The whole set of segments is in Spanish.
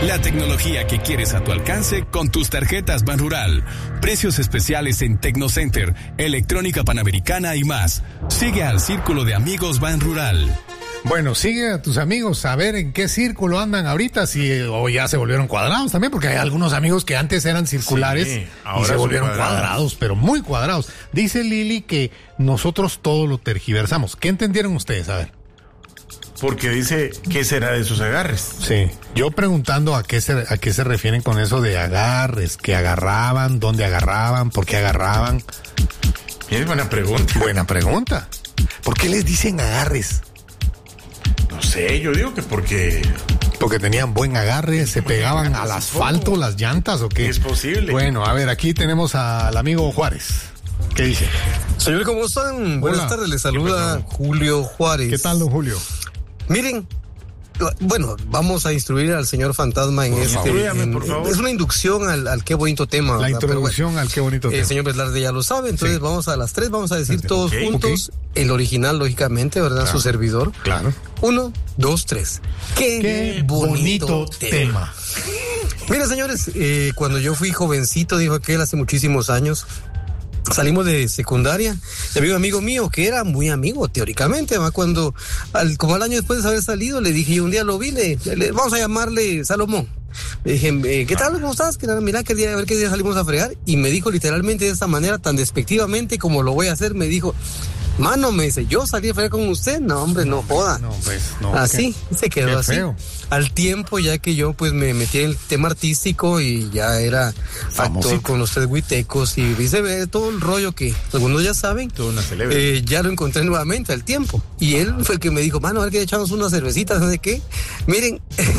La tecnología que quieres a tu alcance con tus tarjetas Banrural. Precios especiales en Tecnocenter, Electrónica Panamericana y más. Sigue al Círculo de Amigos Banrural. Bueno, sigue a tus amigos a ver en qué círculo andan ahorita, o ya se volvieron cuadrados también, porque hay algunos amigos que antes eran circulares y se volvieron cuadrados, pero muy cuadrados. Dice Lili que nosotros todo lo tergiversamos. ¿Qué entendieron ustedes? A ver. Porque dice, ¿qué será de esos agarres? Sí, yo preguntando a qué se refieren con eso de agarres, que agarraban, dónde agarraban, por qué agarraban. Es buena pregunta. Buena pregunta. ¿Por qué les dicen agarres? No sé, yo digo que porque tenían buen agarre, se pegaban al asfalto, las llantas, ¿o qué? Es posible. Bueno, a ver, aquí tenemos al amigo Juárez. ¿Qué dice? Señor, ¿cómo están? Buenas tardes, les saluda Julio Juárez. ¿Qué tal, don Julio? Miren, bueno, vamos a instruir al señor Fantasma en por favor. Es una inducción al qué bonito tema. La introducción al qué bonito tema. El señor Velarde ya lo sabe, entonces vamos a las 3, vamos a decir todos juntos, el original, lógicamente, ¿verdad? Claro. Su servidor. Claro. 1, 2, 3. ¡Qué bonito tema! Mira, señores, cuando yo fui jovencito, dijo aquel, hace muchísimos años, salimos de secundaria, y había un amigo mío que era muy amigo, teóricamente, ¿va? Cuando, como al año después de haber salido, le dije, yo un día lo vi, vamos a llamarle Salomón. Le dije, ¿qué tal? ¿Cómo estás? Mira, a ver qué día salimos a fregar. Y me dijo literalmente de esta manera, tan despectivamente como lo voy a hacer, me dijo, mano, me dice, ¿yo salí a fregar con usted? No, hombre, no joda. No, pues, no. Así, se quedó así. Feo. Al tiempo, ya que yo pues me metí en el tema artístico y ya era actor con los Tres Huitecos y viceversa, todo el rollo que algunos ya saben, ya lo encontré nuevamente al tiempo. Y él fue el que me dijo, mano, a ver que echamos unas cervecitas, ¿no sé qué? Miren,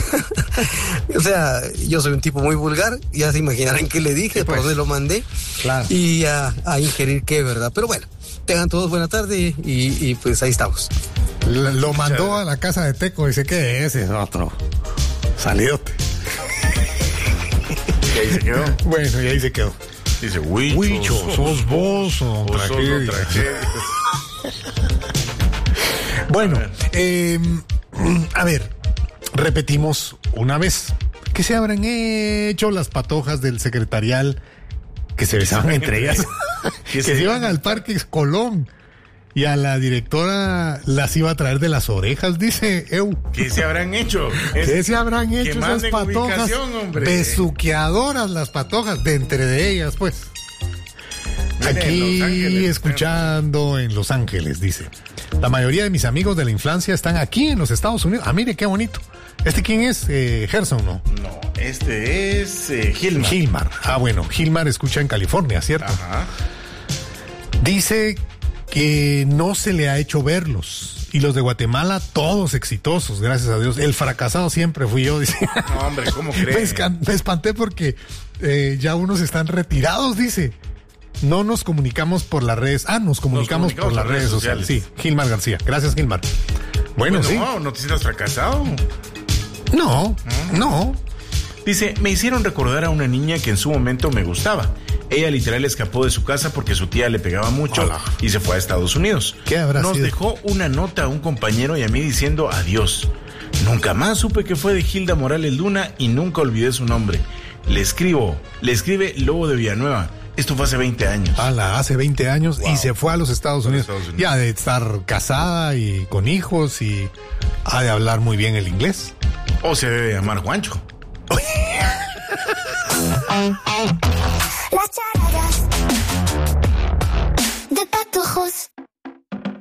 o sea, yo soy un tipo muy vulgar, ya se imaginarán qué le dije, por dónde lo mandé, claro. Y a ingerir qué, ¿verdad? Pero bueno, tengan todos buena tarde y pues ahí estamos. Lo mandó a la casa de Teco, dice que ese es otro salidote. Y ahí se quedó. Bueno, y ahí se quedó. Dice, Huicho, sos vos o tragedia. Bueno, a ver, repetimos una vez. ¿Qué se habrán hecho las patojas del secretarial que se besaban entre ellas? Que se iban al Parque Colón. Y a la directora las iba a traer de las orejas, dice Eu. ¿Qué se habrán hecho? ¿Qué se habrán hecho esas patojas? Besuqueadoras las patojas, de entre de ellas, pues. Miren, aquí escuchando en Los Ángeles, dice. La mayoría de mis amigos de la infancia están aquí en los Estados Unidos. Ah, mire, qué bonito. ¿Este quién es? Gerson, ¿no? No, este es Gilmar. Gilmar. Ah, bueno, Gilmar escucha en California, ¿cierto? Ajá. Dice que no se le ha hecho verlos. Y los de Guatemala, todos exitosos, gracias a Dios. El fracasado siempre fui yo, dice. No, hombre, ¿cómo crees? Me espanté porque ya unos están retirados, dice. No nos comunicamos por las redes. Nos comunicamos por las redes sociales. Sí, Gilmar García. Gracias, Gilmar. Bueno, sí. No te sientas fracasado. No. Dice, me hicieron recordar a una niña que en su momento me gustaba. Ella literal escapó de su casa porque su tía le pegaba mucho y se fue a Estados Unidos. ¿Qué habrá Nos sido? dejó una nota a un compañero y a mí diciendo adiós. Nunca más supe que fue de Hilda Morales Luna y nunca olvidé su nombre. Le escribe Lobo de Villanueva. Esto fue hace 20 años. Hace 20 años y se fue a los Estados Unidos. Ya de estar casada y con hijos y ha de hablar muy bien el inglés. O se debe llamar Juancho. Las charadas de patojos.